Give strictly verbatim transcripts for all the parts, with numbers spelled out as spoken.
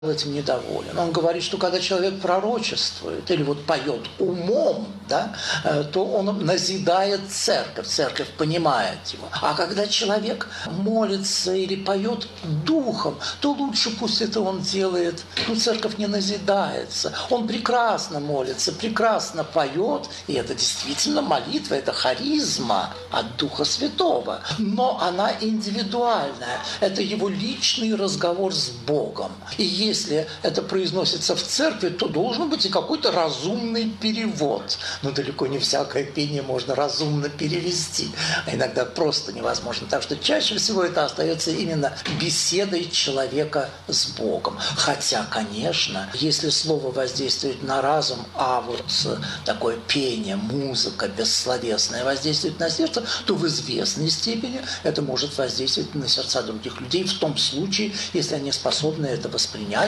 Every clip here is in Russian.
этим недоволен. Он говорит, что когда человек пророчествует или вот поет умом, да, то он назидает церковь, церковь понимает его. А когда человек молится или поет духом, то лучше пусть это он делает, ну, церковь не назидается. Он прекрасно молится, прекрасно поет, и это действительно молитва, это харизма от Духа Святого. Но она индивидуальная, это его личный разговор с Богом. И если это произносится в церкви, то должен быть и какой-то разумный перевод. Но далеко не всякое пение можно разумно перевести. А иногда просто невозможно. Так что чаще всего это остается именно беседой человека с Богом. Хотя, конечно, если слово воздействует на разум, а вот такое пение, музыка бессловесная воздействует на сердце, то в известной степени это может воздействовать на сердца других людей в том случае, если они способны это воспринять.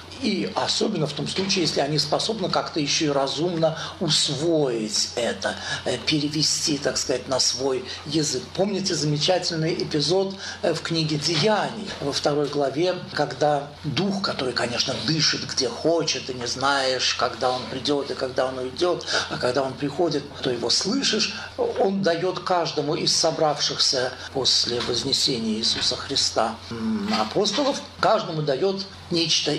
И особенно в том случае, если они способны как-то еще и разумно усвоить это, перевести, так сказать, на свой язык. Помните замечательный эпизод в книге «Деяний» во второй главе, когда дух, который, конечно, дышит где хочет, и не знаешь, когда он придет и когда он уйдет, а когда он приходит, то его слышишь, он дает каждому из собравшихся после вознесения Иисуса Христа апостолов, каждому дает нечто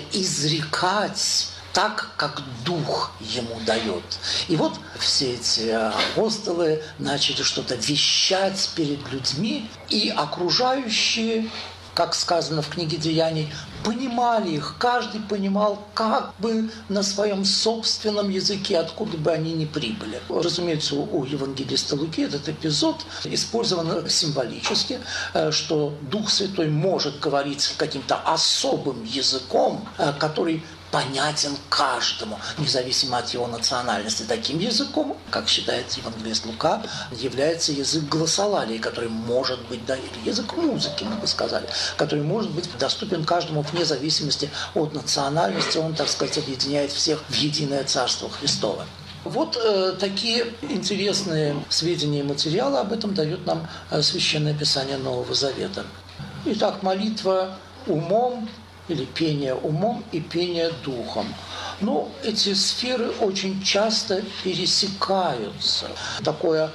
изрекать так, как Дух ему дает. И вот все эти апостолы начали что-то вещать перед людьми, и окружающие, как сказано в книге «Деяний», понимали их, каждый понимал как бы на своем собственном языке, откуда бы они ни прибыли. Разумеется, у евангелиста Луки этот эпизод использован символически, что Дух Святой может говорить каким-то особым языком, который понятен каждому, независимо от его национальности. Таким языком, как считает евангелист Лука, является язык гласолалии, который может быть, да, или язык музыки, мы бы сказали, который может быть доступен каждому вне зависимости от национальности. Он, так сказать, объединяет всех в единое Царство Христово. Вот э, такие интересные сведения и материалы об этом дает нам э, Священное Писание Нового Завета. Итак, молитва умом, или пение умом и пение духом. Но эти сферы очень часто пересекаются. Такое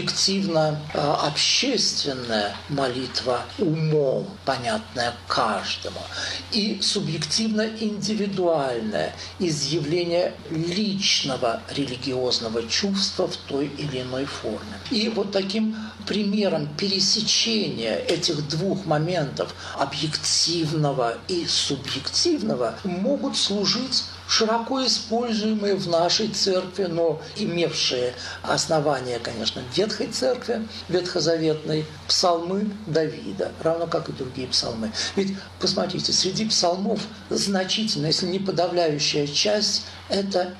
объективно-общественная молитва умом, понятная каждому, и субъективно-индивидуальное изъявление личного религиозного чувства в той или иной форме. И вот таким примером пересечения этих двух моментов, объективного и субъективного, могут служить широко используемые в нашей церкви, но имевшие основания, конечно, в Ветхой церкви, ветхозаветной, псалмы Давида, равно как и другие псалмы. Ведь, посмотрите, среди псалмов значительная, если не подавляющая часть, это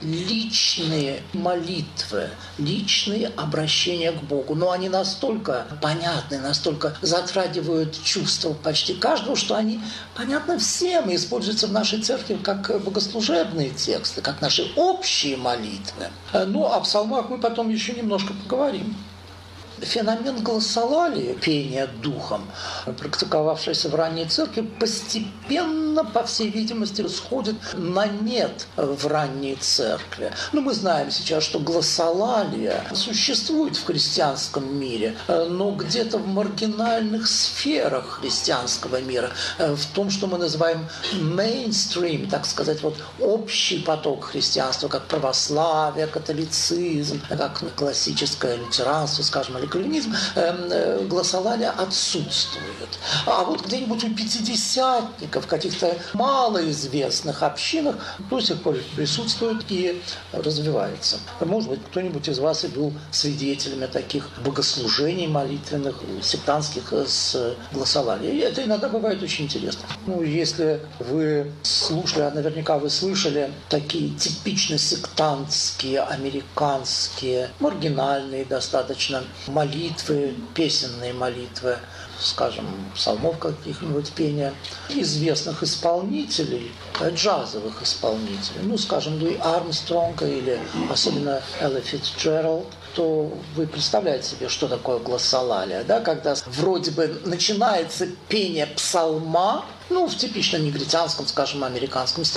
личные молитвы, личные обращения к Богу. Но они настолько понятны, настолько затрагивают чувства почти каждого, что они понятны всем и используются в нашей церкви как богослужебные тексты, как наши общие молитвы. Ну, о псалмах мы потом еще немножко поговорим. Феномен гласолалии, пения духом, практиковавшийся в ранней церкви, постепенно, по всей видимости, сходит на нет в ранней церкви. Но мы знаем сейчас, что гласолалия существует в христианском мире, но где-то в маргинальных сферах христианского мира, в том, что мы называем мейнстрим, так сказать, вот общий поток христианства, как православие, католицизм, как классическое лютеранство, скажем, или кальвинизм, э, гласолалия отсутствует. А вот где-нибудь у пятидесятников, каких-то малоизвестных общинах до сих пор присутствует и развивается. Может быть, кто-нибудь из вас и был свидетелями таких богослужений молитвенных, сектантских с гласолалией. Это иногда бывает очень интересно. Ну, если вы слушали, а наверняка вы слышали, такие типично сектантские, американские, маргинальные достаточно молитвы, песенные молитвы, скажем, псалмов каких-нибудь пения, известных исполнителей, джазовых исполнителей, ну, скажем, Луи Армстронга или особенно Элла Фицджеральд, то вы представляете себе, что такое глоссолалия, да, когда вроде бы начинается пение псалма, ну, в типично негритянском, скажем, американском стиле,